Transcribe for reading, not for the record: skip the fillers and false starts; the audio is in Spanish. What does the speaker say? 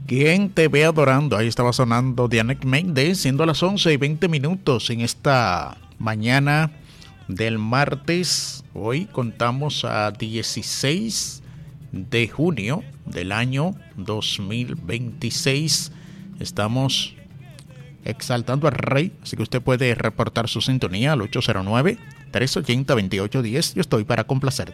¿Quién te ve adorando? Ahí estaba sonando Diana Méndez, siendo las 11:20 en esta mañana del martes. Hoy contamos a 16 de junio del año 2026. Estamos exaltando al Rey, así que usted puede reportar su sintonía al 809-380-2810. Yo estoy para complacerte.